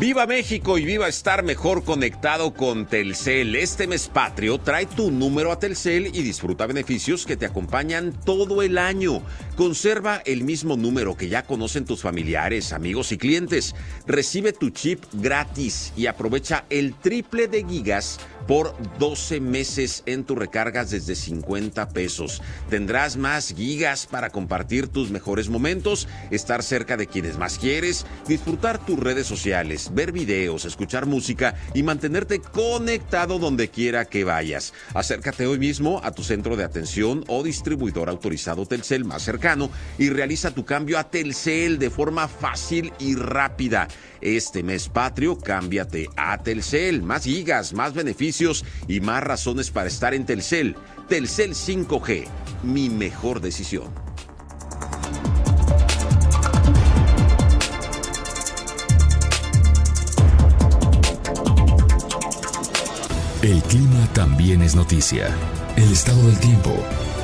¡Viva México y viva estar mejor conectado con Telcel! Este mes patrio, trae tu número a Telcel y disfruta beneficios que te acompañan todo el año. Conserva el mismo número que ya conocen tus familiares, amigos y clientes. Recibe tu chip gratis y aprovecha el triple de gigas por 12 meses en tus recargas desde 50 pesos. Tendrás más gigas para compartir tus mejores momentos, estar cerca de quienes más quieres, disfrutar tus redes sociales, ver videos, escuchar música y mantenerte conectado donde quiera que vayas. Acércate hoy mismo a tu centro de atención o distribuidor autorizado Telcel más cercano y realiza tu cambio a Telcel de forma fácil y rápida. Este mes patrio, cámbiate a Telcel. Más gigas, más beneficios y más razones para estar en Telcel. Telcel 5G, mi mejor decisión. El clima también es noticia. El estado del tiempo.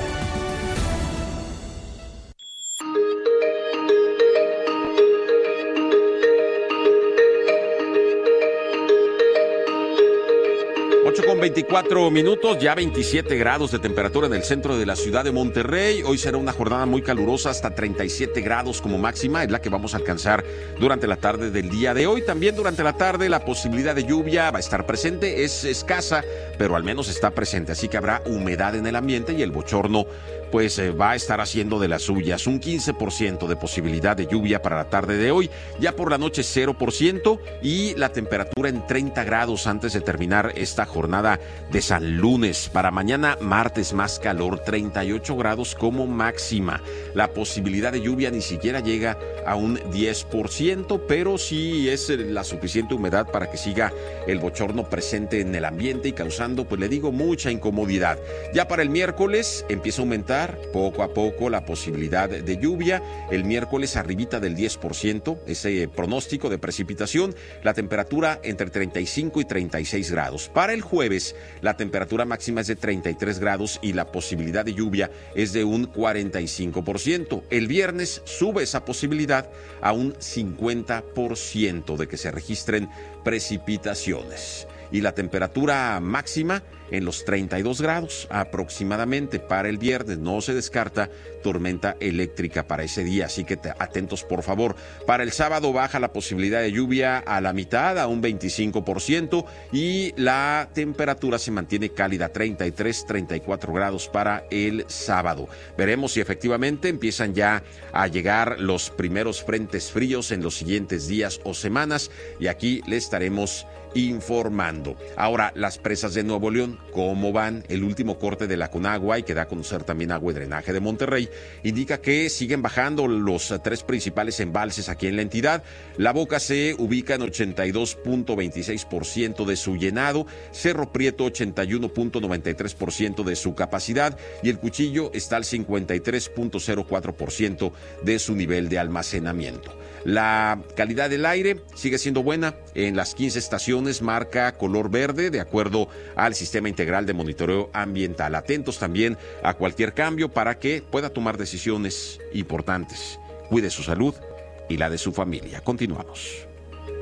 Con 24 minutos, ya 27 grados de temperatura en el centro de la ciudad de Monterrey. Hoy será una jornada muy calurosa, hasta 37 grados como máxima, es la que vamos a alcanzar durante la tarde del día de hoy. También durante la tarde la posibilidad de lluvia va a estar presente, es escasa, pero al menos está presente, así que habrá humedad en el ambiente y el bochorno pues va a estar haciendo de las suyas. Un 15% de posibilidad de lluvia para la tarde de hoy, ya por la noche 0% y la temperatura en 30 grados antes de terminar esta jornada de San Lunes. Para mañana martes más calor, 38 grados como máxima. La posibilidad de lluvia ni siquiera llega a un 10%, pero sí es la suficiente humedad para que siga el bochorno presente en el ambiente y causando, pues le digo, mucha incomodidad. Ya para el miércoles empieza a aumentar poco a poco la posibilidad de lluvia. El miércoles arribita del 10%, ese pronóstico de precipitación. La temperatura entre 35 y 36 grados. Para el jueves, la temperatura máxima es de 33 grados y la posibilidad de lluvia es de un 45%. El viernes sube esa posibilidad a un 50% de que se registren precipitaciones. Y la temperatura máxima en los 32 grados aproximadamente para el viernes. No se descarta tormenta eléctrica para ese día, así que atentos por favor. Para el sábado baja la posibilidad de lluvia a la mitad, a un 25%, y la temperatura se mantiene cálida, 33, 34 grados para el sábado. Veremos si efectivamente empiezan ya a llegar los primeros frentes fríos en los siguientes días o semanas, y aquí le estaremos informando. Ahora, las presas de Nuevo León, ¿cómo van? El último corte de la Conagua, y que da a conocer también Agua y Drenaje de Monterrey, indica que siguen bajando los tres principales embalses aquí en la entidad. La Boca se ubica en 82.26% de su llenado, Cerro Prieto 81.93% de su capacidad y el Cuchillo está al 53.04% de su nivel de almacenamiento. La calidad del aire sigue siendo buena. En las 15 estaciones marca color verde de acuerdo al Sistema Integral de Monitoreo Ambiental. Atentos también a cualquier cambio para que pueda tomar decisiones importantes. Cuide su salud y la de su familia. Continuamos.